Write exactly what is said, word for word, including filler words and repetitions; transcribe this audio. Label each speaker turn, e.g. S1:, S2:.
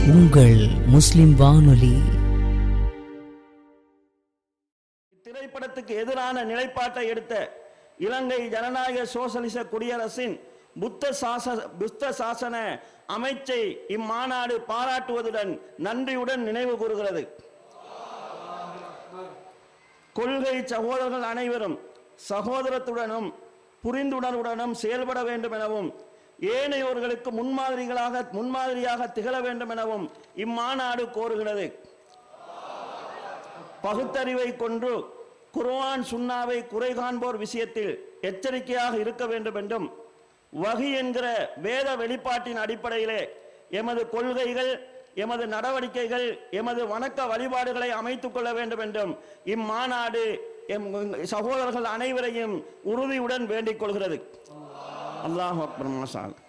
S1: உங்கள் முஸ்லிம் வானொலி.
S2: திரைப்படத்துக்கு எதிரான நிலைப்பாட்டை எடுத்த இலங்கை ஜனநாயக சோசலிச குடியரசின் புத்த சாச புத்த சாசன அமைச்சை இம்மாநாடு பாராட்டுவதுடன் நன்றியுடன் நினைவு கூறுகிறது. கொள்கை சகோதரர்கள் அனைவரும் சகோதரத்துடனும் புரிந்துணர்வுடனும் செயல்பட வேண்டும் எனவும் ஏனையோர்களுக்கு முன்மாதிரிகளாக முன்மாதிரியாக திகழ வேண்டும் எனவும் இம்மாநாடு கோருகிறது. பகுத்தறிவை கொண்டு குர்ஆன் சுன்னாவை குறை காண்போர் விஷயத்தில் எச்சரிக்கையாக இருக்க வேண்டும் என்றும் வஹி என்கிற வேத வெளிப்பாட்டின் அடிப்படையிலே எமது கொள்கைகள் எமது நடவடிக்கைகள் எமது வணக்க வழிபாடுகளை அமைத்துக் கொள்ள வேண்டும் என்றும் இம்மாநாடு எம் சகோதரர்கள் அனைவரையும் உறுதியுடன் வேண்டிக் கொள்கிறது. அல்லாஹ் அக்பர். மாஷா அல்லாஹ்.